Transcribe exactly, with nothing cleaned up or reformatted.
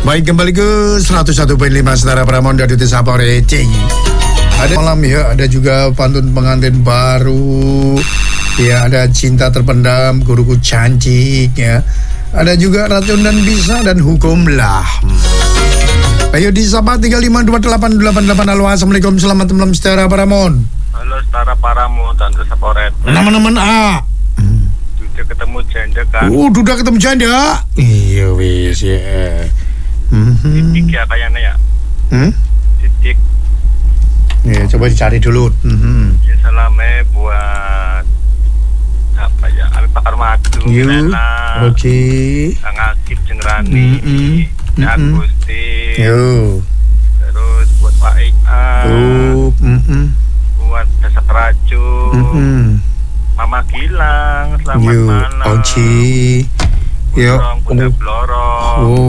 Baik, kembali ke seratus satu koma lima Setara Paramount dari Sapore C. Ada malam ya, ada juga pantun pengantin baru. Ya, ada Cinta Terpendam, Guruku Cantik ya. Ada juga Racun dan Bisa dan Hukumlah. Ayo disapa tiga lima dua delapan delapan delapan. Halo, assalamualaikum, selamat malam Setara Paramount. Halo Setara Paramount, Tante Saporet. Nama-nama A. Sudah ketemu janda kan? Oh, udah ketemu janda. Iya wis ya. Titik ya kayaknya ya. Hmm? Titik. Ya, coba dicari dulu. Hmm. Ya salamnya buat apa ya? Abi Bakar Madu, Nela. Oke. Okay. Kang Akib Jengrani, Mm-mm. Agustin. Yo. Terus buat Pak Iqan. Oh, mm-mm. Buat Desa Keracun. Mm-mm. Mama Gilang, selamat Yo. malam. Oke. Yo. Putrong, Bunda Blorong. Oh.